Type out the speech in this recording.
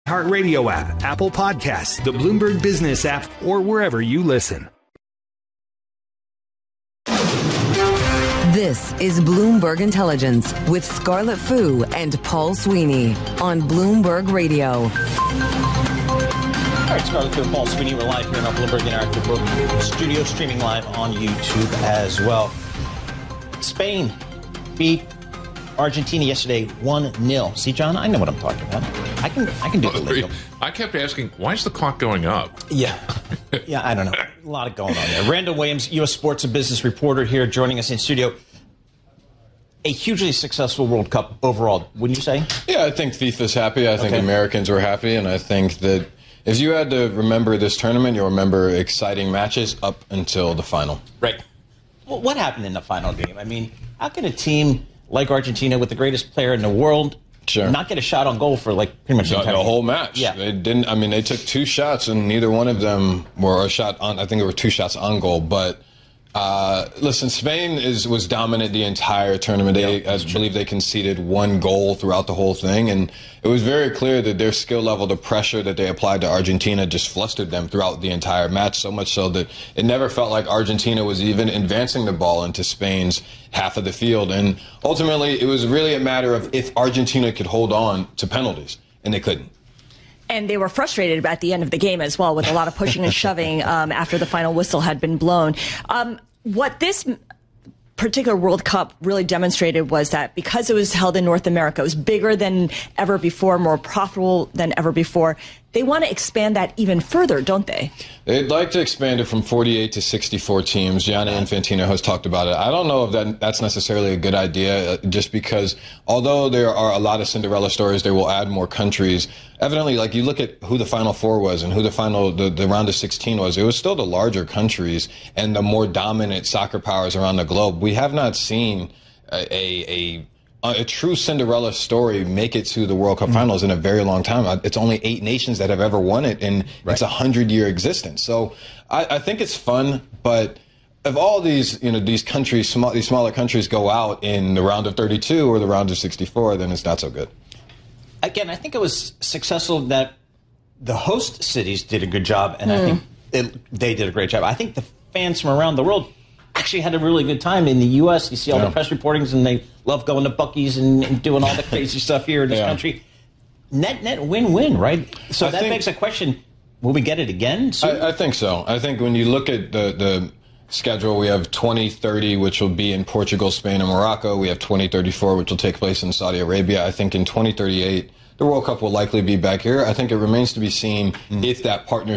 iHeartRadio app, Apple Podcasts, the Bloomberg Business app, or wherever you listen. This is Bloomberg Intelligence with Scarlett Fu and Paul Sweeney on Bloomberg Radio. All right, Scarlett Fu and Paul Sweeney. We're live here in our Bloomberg Interactive studio, streaming live on YouTube as well. Spain beat Argentina yesterday 1-0. See, John, I know what I'm talking about. I can do the lingo. I kept asking, why is the clock going up? Yeah, I don't know. A lot going on there. Randall Williams, U.S. sports and business reporter here, joining us in studio. A hugely successful World Cup overall, wouldn't you say? Yeah, I think FIFA's happy. I think Americans were happy, and I think that if you had to remember this tournament, you'll remember exciting matches up until the final. Right. Well, what happened in the final game? I mean, how can a team like Argentina, with the greatest player in the world, not get a shot on goal for like pretty much the whole match? Yeah. They didn't. I mean, they took 2 shots, and neither one of them were a shot on. I think there were 2 shots on goal, but. Listen, Spain was dominant the entire tournament. I believe they conceded 1 goal throughout the whole thing, and it was very clear that their skill level, the pressure that they applied to Argentina, just flustered them throughout the entire match, so much so that it never felt like Argentina was even advancing the ball into Spain's half of the field. And ultimately, it was really a matter of if Argentina could hold on to penalties, and they couldn't. And they were frustrated at the end of the game as well, with a lot of pushing and shoving after the final whistle had been blown. What this particular World Cup really demonstrated was that because it was held in North America, it was bigger than ever before, more profitable than ever before. They want to expand that even further, don't they? They'd like to expand it from 48 to 64 teams. Gianni Infantino has talked about it. I don't know if that's necessarily a good idea, just because although there are a lot of Cinderella stories, they will add more countries. Evidently, like you look at who the Final Four was and who the round of 16 was, it was still the larger countries and the more dominant soccer powers around the globe. We have not seen a true Cinderella story make it to the World Cup finals in a very long time. It's only 8 nations that have ever won it, and it's a 100-year existence. So I think it's fun, but if all these countries, these smaller countries, go out in the round of 32 or the round of 64, then it's not so good. Again, I think it was successful that the host cities did a good job, and I think they did a great job. I think the fans from around the world actually had a really good time. In the U.S., you see all the press reportings, and they love going to Buc-ee's and doing all the crazy stuff here in this country. Net, win-win, right? So that begs a question, will we get it again soon? I think so. I think when you look at the schedule, we have 2030, which will be in Portugal, Spain, and Morocco. We have 2034, which will take place in Saudi Arabia. I think in 2038, the World Cup will likely be back here. I think it remains to be seen if that partnership